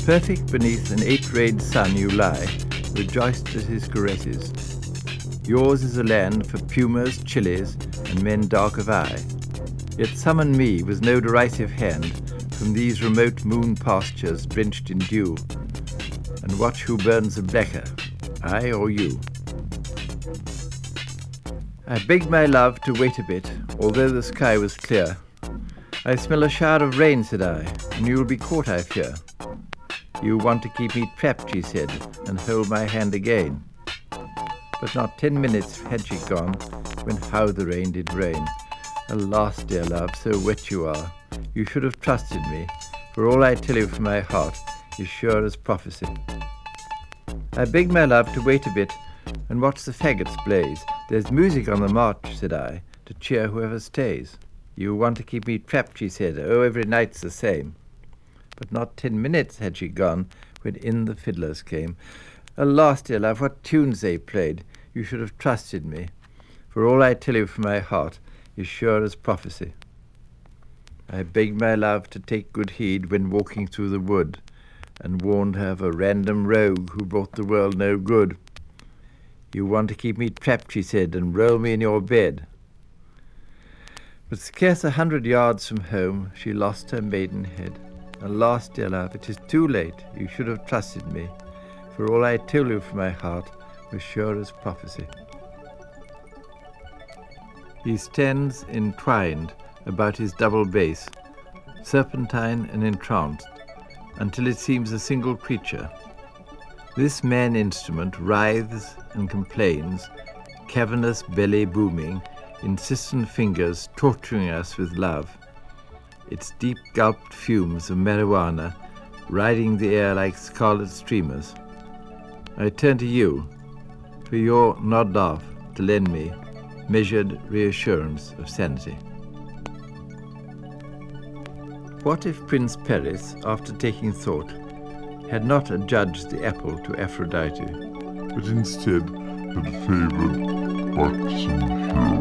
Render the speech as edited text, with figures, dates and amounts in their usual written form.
Perfect beneath an 8-rayed sun you lie, rejoiced at his caresses. Yours is a land for pumas, chilies, and men dark of eye. Yet summon me with no derisive hand from these remote moon pastures drenched in dew, and watch who burns the blacker, I or you. I begged my love to wait a bit, although the sky was clear. I smell a shower of rain, said I, and you'll be caught, I fear. You want to keep me trapped, she said, and hold my hand again. But not 10 minutes had she gone, when how the rain did rain. Alas, dear love, so wet you are, you should have trusted me, for all I tell you from my heart is sure as prophecy. I begged my love to wait a bit, and watch the faggots blaze. There's music on the march, said I, to cheer whoever stays. You want to keep me trapped, she said, oh, every night's the same. But not 10 minutes had she gone, when in the fiddlers came. Alas, dear love, what tunes they played! You should have trusted me, for all I tell you from my heart is sure as prophecy. I begged my love to take good heed when walking through the wood, and warned her of a random rogue who brought the world no good. You want to keep me trapped, she said, and roll me in your bed. But scarce 100 yards from home she lost her maidenhead. Alas, dear love, it is too late, you should have trusted me, for all I tell you from my heart was sure as prophecy. He stands entwined about his double bass, serpentine and entranced, until it seems a single creature. This man-instrument writhes and complains, cavernous belly booming, insistent fingers torturing us with love, its deep-gulped fumes of marijuana riding the air like scarlet streamers. I turn to you, for your nod off to lend me measured reassurance of sanity. What if Prince Paris, after taking thought, had not adjudged the apple to Aphrodite, but instead had favoured buxom Hero?